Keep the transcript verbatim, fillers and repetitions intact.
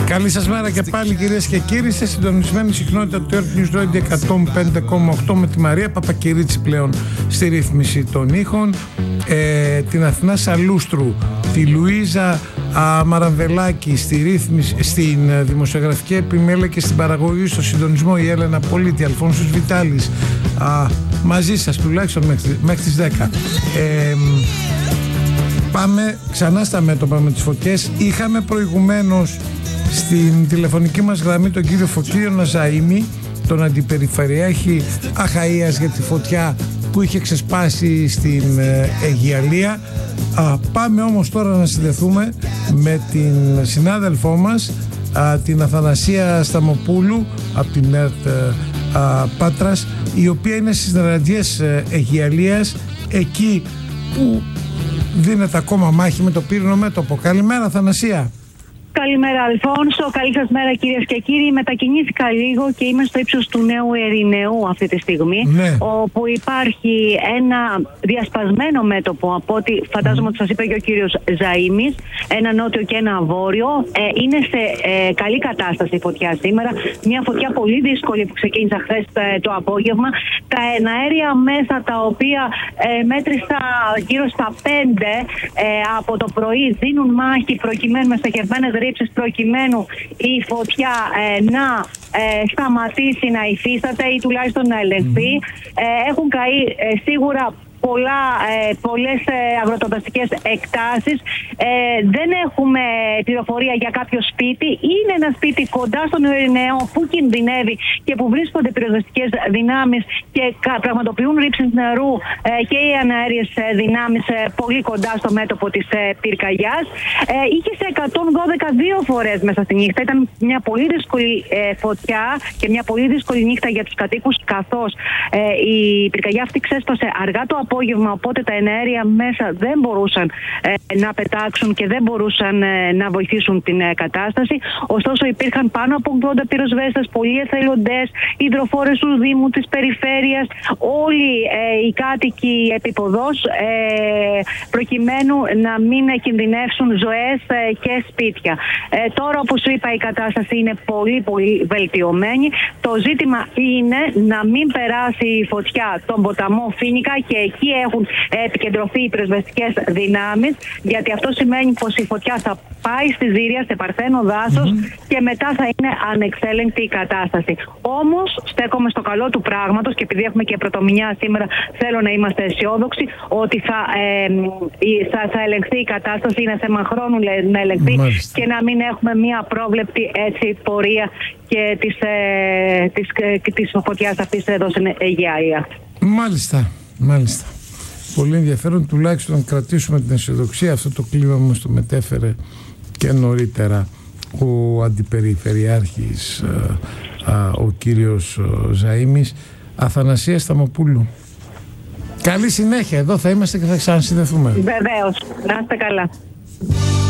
Καλή σας μέρα και πάλι, κυρίες και κύριοι. Είστε συντονισμένη συχνότητα του Earth News Radio εκατόν πέντε κόμμα οκτώ με τη Μαρία Παπακυρίτσι πλέον στη ρύθμιση των ήχων, ε, την Αθηνά Σαλούστρου, τη Λουίζα α, Μαραβελάκη στη ρύθμιση, στην ε, δημοσιογραφική επιμέλεια και στην παραγωγή στο συντονισμό η Έλενα Πολίτη, Αλφόνσος Βιτάλης, α, μαζί σας τουλάχιστον μέχρι, μέχρι τις δέκα. Ε, Πάμε ξανά στα μέτωπα με τις φωτιές. Είχαμε προηγουμένως στην τηλεφωνική μας γραμμή τον κύριο Φωτίωνα Ζαΐμη, τον αντιπεριφερειάρχη Αχαΐας, για τη φωτιά που είχε ξεσπάσει στην Αιγιαλία. Α, πάμε όμως τώρα να συνδεθούμε με την συνάδελφό μας, α, την Αθανασία Σταμοπούλου από την ΕΡΤ α, Πάτρας, η οποία είναι στις συνεργασίες Αιγιαλίας, εκεί που δίνεται ακόμα μάχη με το πύρινο μέτωπο. Καλημέρα, Αθανασία. Καλημέρα, Αλφόνσο. Καλή σας μέρα, κυρίες και κύριοι. Μετακινήθηκα λίγο και είμαι στο ύψος του Νέου Ερηνεού αυτή τη στιγμή, ναι, όπου υπάρχει ένα διασπασμένο μέτωπο, από ό,τι φαντάζομαι mm. ότι σας είπε και ο κύριος Ζαΐμης, ένα νότιο και ένα βόρειο. Ε, είναι σε ε, καλή κατάσταση η φωτιά σήμερα. Μια φωτιά πολύ δύσκολη που ξεκίνησε χθες ε, το απόγευμα. Τα εναέρια μέσα, τα οποία ε, μέτρησα γύρω στα πέντε ε, από το πρωί, δίνουν μάχη προκειμένου με στοχευμένες ρήψεις, προκειμένου η φωτιά ε, να ε, σταματήσει να υφίσταται ή τουλάχιστον να ελεγχθεί. Ε, έχουν καεί ε, σίγουρα πολλά, ε, πολλές ε, αγροτοδαστικές εκτάσεις. Ε, δεν έχουμε πληροφορία για κάποιο σπίτι. Είναι ένα σπίτι κοντά στον Ερηναίο που κινδυνεύει και που βρίσκονται πυροσβεστικές δυνάμεις και πραγματοποιούν ρήψεις νερού ε, και οι αναέριες δυνάμεις ε, πολύ κοντά στο μέτωπο της ε, πυρκαγιάς. Ε, είχε σε εκατόν δώδεκα δύο φορές μέσα στη νύχτα. Ήταν μια πολύ δύσκολη ε, φωτιά και μια πολύ δύσκολη νύχτα για τους κατοίκους, καθώς ε, η πυρκαγιά αυτή ξέσπασε αργά το απόγευμα, οπότε τα εναέρια μέσα δεν μπορούσαν ε, να πετάξουν και δεν μπορούσαν ε, να βοηθήσουν την ε, κατάσταση. Ωστόσο, υπήρχαν πάνω από ογδόντα πυροσβέστες, πολλοί εθελοντές, υδροφόρες του Δήμου, της περιφέρειας, όλοι ε, οι κάτοικοι επίποδος, ε, προκειμένου να μην κινδυνεύσουν ζωές ε, και σπίτια. Ε, τώρα, όπως σου είπα, η κατάσταση είναι πολύ πολύ βελτιωμένη. Το ζήτημα είναι να μην περάσει η φωτιά τον ποταμό Φοίνικα και εκεί έχουν επικεντρωθεί οι πυροσβεστικές δυνάμεις, γιατί αυτό σημαίνει πως η φωτιά θα πάει στη Ζήρια, σε παρθένο δάσος, mm-hmm. και μετά θα είναι ανεξέλεγκτη η κατάσταση. Όμως στέκομαι στο καλό του πράγματος και επειδή έχουμε και πρωτομηνιά σήμερα, θέλω να είμαστε αισιόδοξοι ότι θα, ε, θα, θα ελεγχθεί η κατάσταση, είναι θέμα χρόνου να ελεγχθεί, mm-hmm. και να μην έχουμε μια απρόβλεπτη έτσι πορεία και της, ε, της, ε, της φωτιάς αυτής εδώ στην Αιγιαλία. Μάλιστα. Μάλιστα. Πολύ ενδιαφέρον, τουλάχιστον να κρατήσουμε την αισιοδοξία. Αυτό το κλίμα μας το μετέφερε και νωρίτερα ο αντιπεριφερειάρχης α, α, ο κύριος Ζαΐμης. Αθανασία Σταμοπούλου, καλή συνέχεια. Εδώ θα είμαστε και θα ξανασυνδεθούμε. Βεβαίως. Να είστε καλά.